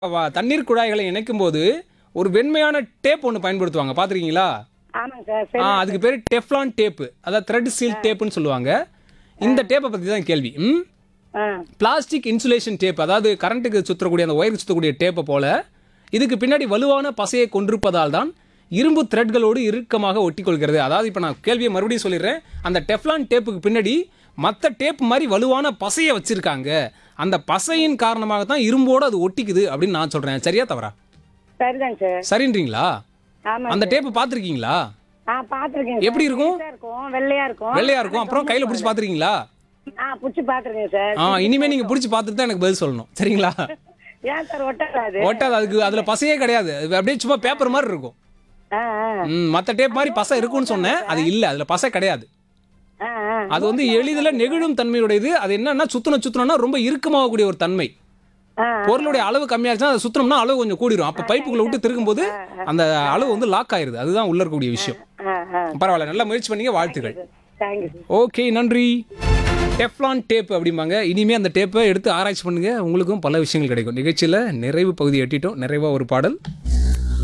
தண்ணீர் குழாய்களை இணைக்கும்போது ஒரு வெண்மையான டேப் ஒன்று பயன்படுத்துவாங்க பார்த்துருக்கீங்களா? ஆமாங்க சார். சரி. அதுக்கு பேர் டெஃப்லான் டேப்பு, அதாவது த்ரெட் சீல் டேப்புன்னு சொல்லுவாங்க. இந்த டேப்பை பற்றி தான் கேள்வி. ஆ பிளாஸ்டிக் இன்சுலேஷன் டேப், அதாவது கரண்ட்டுக்கு சுற்றக்கூடிய அந்த ஒயருக்கு சுற்றக்கூடிய டேப்பை போல இதுக்கு பின்னாடி வலுவான பசையை கொண்டிருப்பதால் தான் இரும்பு த்ரெட்களோடு இறுக்கமாக ஒட்டிக்கொள்கிறது. அதாவது இப்போ நான் கேள்வியை மறுபடியும் சொல்லிடுறேன். அந்த டெஃப்லான் டேப்புக்கு பின்னாடி மற்ற டேப் மாதிரி வலுவான பசையை வச்சிருக்காங்க. அந்த பசையின் காரணமாக தான் இரும்போடு அது ஒட்டிக்குது அப்படின்னு நான் சொல்றேன். சரியா தவறா? சரிதாங்க சார். சரின்றீங்களா? ஆமாங்க அந்த சார். டேப் பார்த்துருக்கீங்களா? பார்த்துருக்கேன். எப்படி இருக்கும்? வெள்ளையா இருக்கும். வெள்ளையா இருக்கும். அப்புறம் கையில பிடிச்சி பார்த்துருக்கீங்களா? புடிச்சு பார்த்துருக்கேன் சார். இனிமே நீங்க பிடிச்சி பார்த்துட்டு தான் எனக்கு பதில் சொல்லணும். சரிங்களா? ஏன் சார் ஒட்டாது? ஒட்டாது. அதுக்கு அதுல பசையே கிடையாது. அது அப்படியே சும்மா பேப்பர் மாதிரி இருக்கும். மற்ற டேப் மாதிரி பசை இருக்குன்னு சொன்னேன். அது இல்ல, அதுல பசை கிடையாது. அது வந்து எளிதில் நெகிழும் தன்மையுடையது. அது என்னன்னா சுத்தணும்னா ரொம்ப இறுக்கமாகக்கூடிய ஒரு தன்மை. பொருளுடைய அளவு கம்மியாச்சுன்னா அதை சுத்தணும்னா அளவு கொஞ்சம் கூடிரும். அப்ப பைப்புக்குள்ள விட்டு திருக்கும் போது அந்த அளவு வந்து லாக் ஆயிருது. அதுதான் உள்ள இருக்கக்கூடிய விஷயம். பரவாயில்ல, நல்லா முயற்சி பண்ணீங்க, வாழ்த்துக்கள். Thank you sir. ஓகே, நன்றி. டெஃப்லான் டேப் அப்படிம்பாங்க. இனிமே அந்த டேப்பை எடுத்து ஆராய்ச்சி பண்ணுங்க, உங்களுக்கும் பல விஷயங்கள் கிடைக்கும். நிகழ்ச்சியில நிறைவு பகுதி எட்டிட்டோம். நிறைவா ஒரு பாடல்.